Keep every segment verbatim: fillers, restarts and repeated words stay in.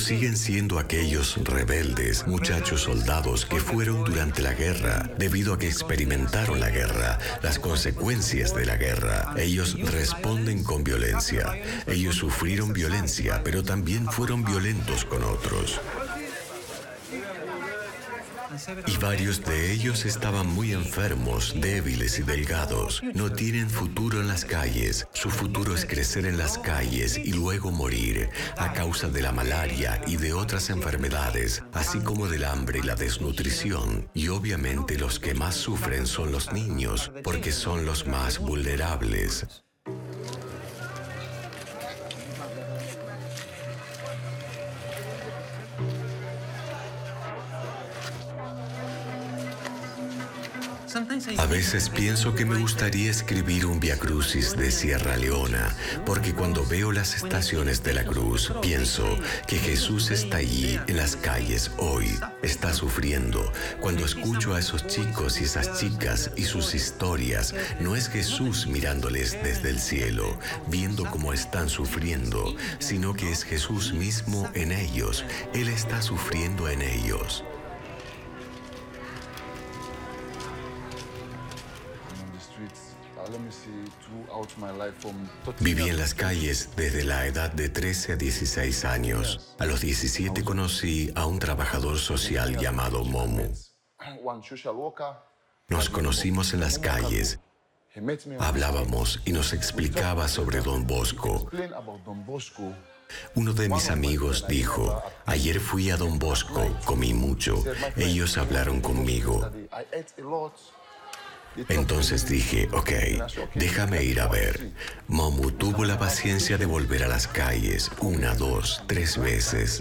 siguen siendo aquellos rebeldes, muchachos soldados que fueron durante la guerra, debido a que experimentaron la guerra, las consecuencias de la guerra. Ellos responden con violencia. Ellos sufrieron violencia, pero también fueron violentos con otros. Y varios de ellos estaban muy enfermos, débiles y delgados. No tienen futuro en las calles. Su futuro es crecer en las calles y luego morir a causa de la malaria y de otras enfermedades, así como del hambre y la desnutrición. Y obviamente los que más sufren son los niños, porque son los más vulnerables. A veces pienso que me gustaría escribir un Via Crucis de Sierra Leona, porque cuando veo las estaciones de la cruz, pienso que Jesús está allí en las calles hoy, está sufriendo. Cuando escucho a esos chicos y esas chicas y sus historias, no es Jesús mirándoles desde el cielo, viendo cómo están sufriendo, sino que es Jesús mismo en ellos. Él está sufriendo en ellos. Viví en las calles desde la edad de trece a dieciséis años. A los diecisiete conocí a un trabajador social llamado Momu. Nos conocimos en las calles. Hablábamos y nos explicaba sobre Don Bosco. Uno de mis amigos dijo, ayer fui a Don Bosco, comí mucho. Ellos hablaron conmigo. Entonces dije, ok, déjame ir a ver. Momu tuvo la paciencia de volver a las calles una, dos, tres veces.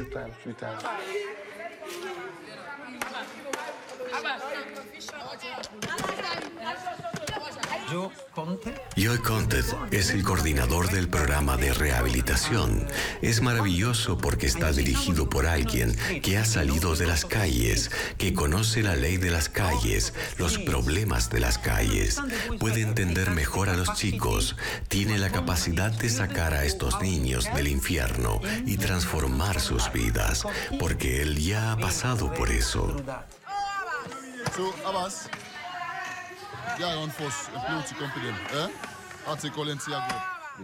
Joy Conted es el coordinador del programa de rehabilitación. Es maravilloso porque está dirigido por alguien que ha salido de las calles, que conoce la ley de las calles, los problemas de las calles. Puede entender mejor a los chicos, tiene la capacidad de sacar a estos niños del infierno y transformar sus vidas, porque él ya ha pasado por eso. Ja, on Vos, een ploetje komt erin. Eh? Hartstikke call in Tiago.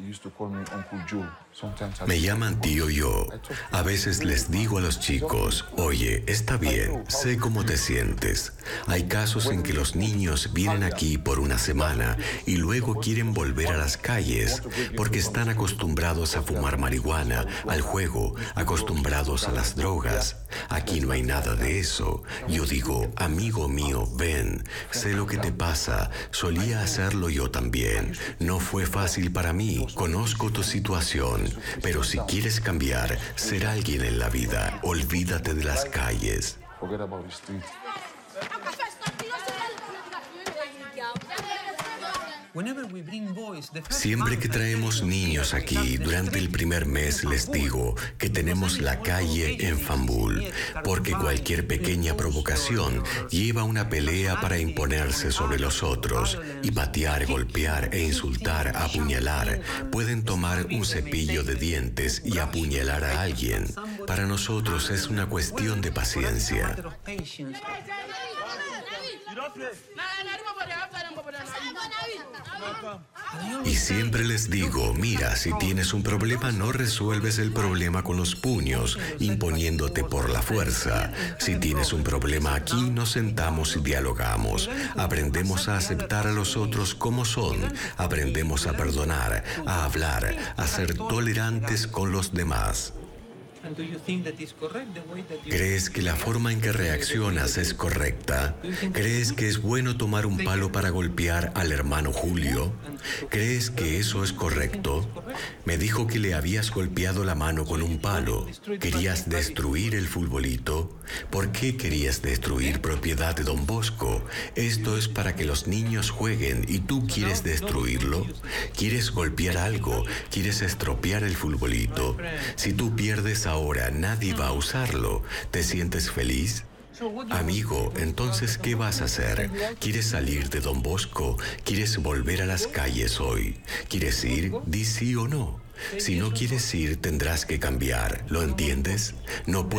Me llaman tío yo. A veces les digo a los chicos, oye, está bien, sé cómo te sientes. Hay casos en que los niños vienen aquí por una semana y luego quieren volver a las calles porque están acostumbrados a fumar marihuana, al juego, acostumbrados a las drogas. Aquí no hay nada de eso. Yo digo, amigo mío, ven, sé lo que te pasa. Solía hacerlo yo también. No fue fácil para mí. Conozco tu situación, pero si quieres cambiar, ser alguien en la vida, olvídate de las calles. Siempre que traemos niños aquí, durante el primer mes les digo que tenemos la calle en Fambul, porque cualquier pequeña provocación lleva una pelea para imponerse sobre los otros, y patear, golpear e insultar, apuñalar. Pueden tomar un cepillo de dientes y apuñalar a alguien. Para nosotros es una cuestión de paciencia. Y siempre les digo, mira, si tienes un problema, no resuelves el problema con los puños, imponiéndote por la fuerza. Si tienes un problema aquí, nos sentamos y dialogamos. Aprendemos a aceptar a los otros como son. Aprendemos a perdonar, a hablar, a ser tolerantes con los demás. ¿Crees que la forma en que reaccionas es correcta? ¿Crees que es bueno tomar un palo para golpear al hermano Julio? ¿Crees que eso es correcto? Me dijo que le habías golpeado la mano con un palo. ¿Querías destruir el futbolito? ¿Por qué querías destruir propiedad de Don Bosco? Esto es para que los niños jueguen y tú quieres destruirlo. ¿Quieres golpear algo? ¿Quieres estropear el futbolito? Si tú pierdes ahora, nadie va a usarlo. ¿Te sientes feliz? Amigo, entonces, ¿qué vas a hacer? ¿Quieres salir de Don Bosco? ¿Quieres volver a las calles hoy? ¿Quieres ir? Di sí o no. Si no quieres ir, tendrás que cambiar. ¿Lo entiendes? No